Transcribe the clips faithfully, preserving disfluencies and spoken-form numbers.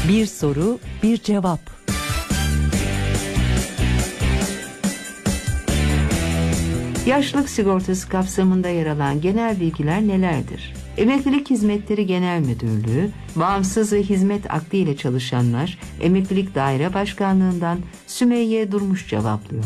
Bir soru, bir cevap. Yaşlılık sigortası kapsamında yer alan genel bilgiler nelerdir? Emeklilik Hizmetleri Genel Müdürlüğü, bağımsız ve hizmet akdi ile çalışanlar, Emeklilik Daire Başkanlığından Sümeyye Durmuş cevaplıyor.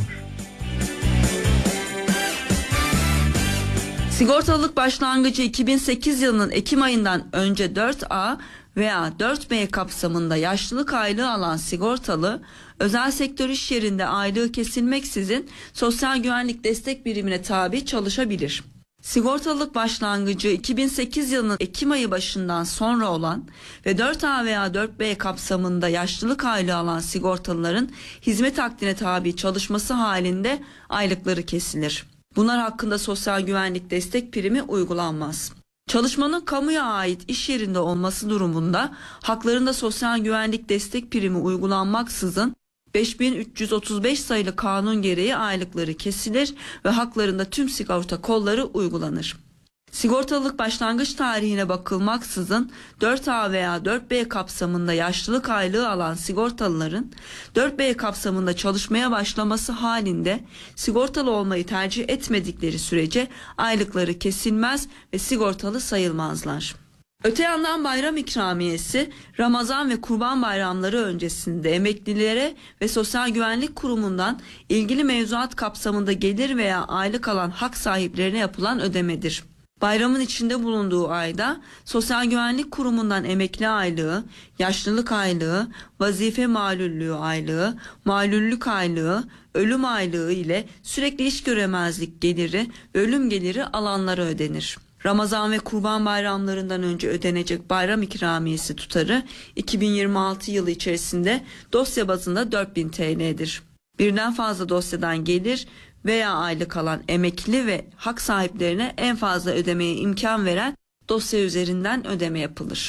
Sigortalılık başlangıcı iki bin sekiz yılının Ekim ayından önce dört A veya dört B kapsamında yaşlılık aylığı alan sigortalı, özel sektör iş yerinde aylığı kesilmeksizin sosyal güvenlik destek birimine tabi çalışabilir. Sigortalılık başlangıcı iki bin sekiz yılının Ekim ayı başından sonra olan ve dört A veya dört B kapsamında yaşlılık aylığı alan sigortalıların hizmet akdine tabi çalışması halinde aylıkları kesilir. Bunlar hakkında sosyal güvenlik destek primi uygulanmaz. Çalışmanın kamuya ait iş yerinde olması durumunda haklarında sosyal güvenlik destek primi uygulanmaksızın beş bin üç yüz otuz beş sayılı kanun gereği aylıkları kesilir ve haklarında tüm sigorta kolları uygulanır. Sigortalılık başlangıç tarihine bakılmaksızın dört A veya dört B kapsamında yaşlılık aylığı alan sigortalıların dört B kapsamında çalışmaya başlaması halinde sigortalı olmayı tercih etmedikleri sürece aylıkları kesilmez ve sigortalı sayılmazlar. Öte yandan bayram ikramiyesi, Ramazan ve Kurban bayramları öncesinde emeklilere ve Sosyal Güvenlik Kurumu'ndan ilgili mevzuat kapsamında gelir veya aylık alan hak sahiplerine yapılan ödemedir. Bayramın içinde bulunduğu ayda Sosyal Güvenlik Kurumu'ndan emekli aylığı, yaşlılık aylığı, vazife malüllüğü aylığı, malüllük aylığı, ölüm aylığı ile sürekli iş göremezlik geliri ve ölüm geliri alanlara ödenir. Ramazan ve Kurban bayramlarından önce ödenecek bayram ikramiyesi tutarı iki bin yirmi altı yılı içerisinde dosya bazında dört bin T L'dir. Birden fazla dosyadan gelir veya aylık alan emekli ve hak sahiplerine en fazla ödemeye imkan veren dosya üzerinden ödeme yapılır.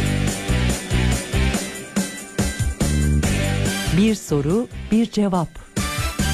Bir soru, bir cevap.